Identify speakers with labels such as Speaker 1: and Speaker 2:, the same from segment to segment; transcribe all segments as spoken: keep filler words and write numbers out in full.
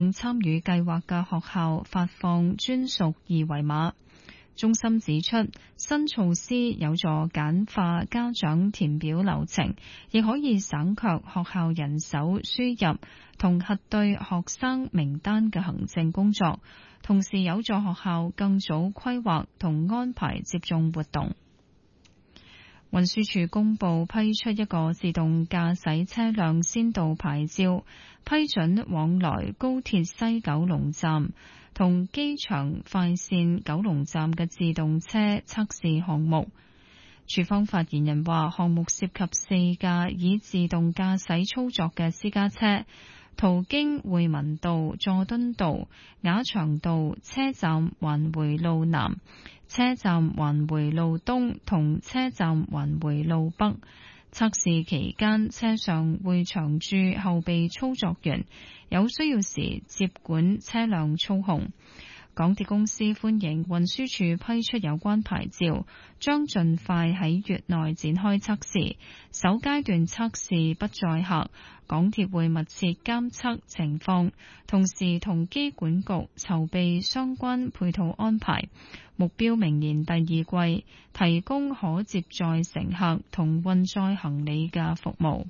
Speaker 1: 向參與計劃嘅學校發放專屬二維碼。中心指出，新措施有助簡化家長填表流程，亦可以省卻學校人手輸入同核對學生名單嘅行政工作，同時有助學校更早規劃同安排接種活動。運輸署公布批出一個自動駕駛車輛先導牌照，批准往來高鐵西九龍站同機場快線九龍站嘅自動車測試項目。署方發言人話，項目涉及四架以自動駕駛操作嘅私家車，途經匯民道、佐敦道、雅翔道、車站環回路南、車站環回路東同車站環回路北。測試期間，車上會長駐後備操作員，有需要時接管車輛操控。港鐵公司歡迎運輸署批出有關牌照，將盡快喺月內展開測試。首階段測試不載客，港鐵會密切監測情況，同時同機管局籌備相關配套安排。目標明年第二季提供可接載乘客同運載行李嘅服務。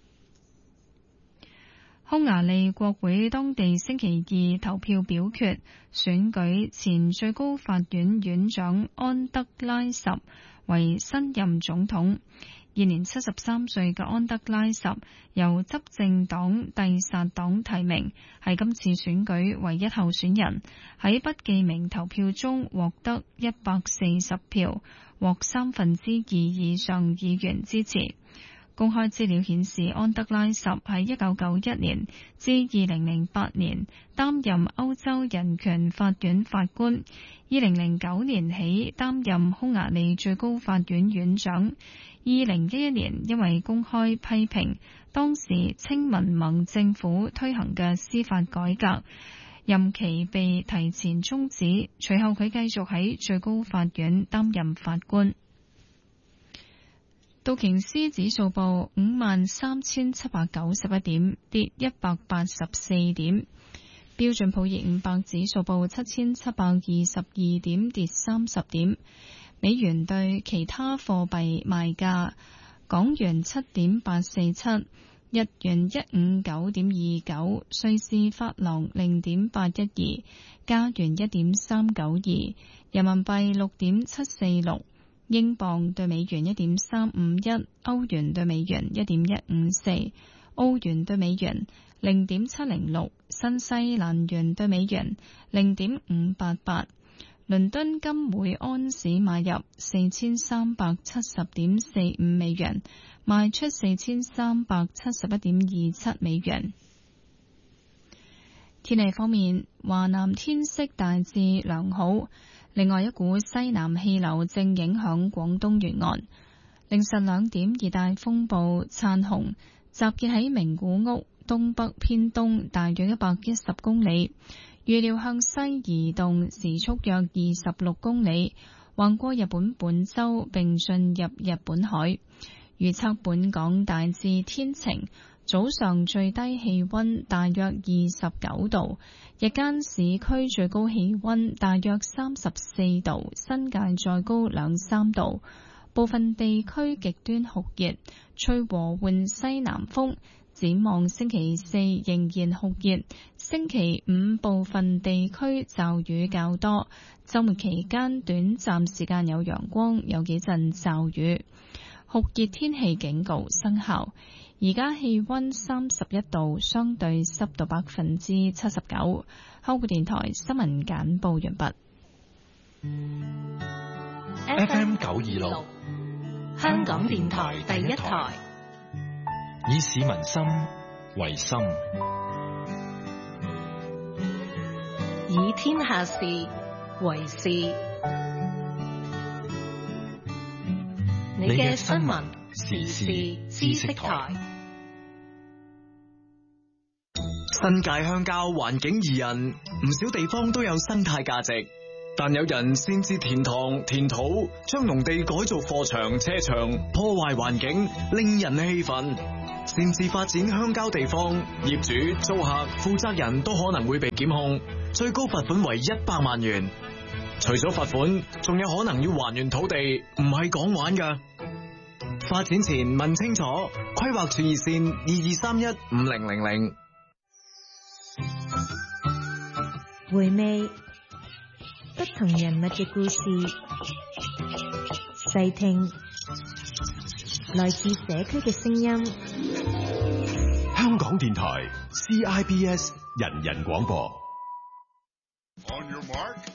Speaker 1: 匈牙利國會當地星期二投票表決選舉前最高法院院長安德拉什為新任總統。現年七十三歲嘅安德拉什由執政黨蒂薩黨提名，係今次選舉唯一候選人。喺不記名投票中獲得一百四十票，獲三分之二以上議員支持。公開資料顯示，安德拉什喺一九九一年至二零零八年擔任歐洲人權法院法官，二零零九年起擔任匈牙利最高法院院長。二零一一年因為公開批評當時青民盟政府推行嘅司法改革，任期被提前終止，隨後佢繼續喺最高法院擔任法官。道瓊斯指數報五萬三千七百九十一點，跌一百八十四點。標準普爾五百指數報七千七百二十二點，跌三十點。美元對其他貨幣賣價：港元七點八四七，日元一五九點二九，瑞士法郎零點八一二，加元一點三九二，人民幣六點七四六。英鎊對美元一點三五一，歐元對美元一點一五四，澳元對美元零點七零六，新西蘭元對美元零點五八八。倫敦金每安士買入四千三百七十點四五美元，賣出四千三百七十一點二七美元。天氣方面，華南天色大致良好。另外一股西南氣流正影響廣東沿岸。凌晨兩點，熱帶風暴燦紅集結喺名古屋東北偏東大約一百一十公里，預料向西移動，時速約二十六公里，橫過日本本州並進入日本海。預測本港大致天晴，早上最低氣溫大約二十九度，日間市區最高氣溫大約三十四度，新界再高兩三度。部分地區極端酷熱，吹和緩西南風。展望星期四仍然酷熱，星期五部分地區驟雨較多，週末期間短暫時間有陽光，有幾陣驟雨。酷熱天氣警告生效。而家氣溫三十一度，相對濕度百分之七十九。香港電台新聞簡報完畢。
Speaker 2: F M 九二六，香港電台第一台，以市民心為心，
Speaker 3: 以天下事為事。你嘅新聞時事知識台。
Speaker 4: 新界鄉郊環境宜人，唔少地方都有生態價值，但有人擅自填塘填土，將農地改造貨場車場，破壞環境，令人氣憤。 擅自發展鄉郊地方，業主、租客、負責人都可能會被檢控，最高罰款為一百萬元。除咗罰款，仲有可能要還原土地，唔係講玩㗎。發展前問清楚，規劃處熱線二二三一五零零零。
Speaker 5: 回味不同人物嘅故事，細聽來自社區嘅聲音。
Speaker 6: 香港電台 C I B S 人人廣播。
Speaker 7: On your mark.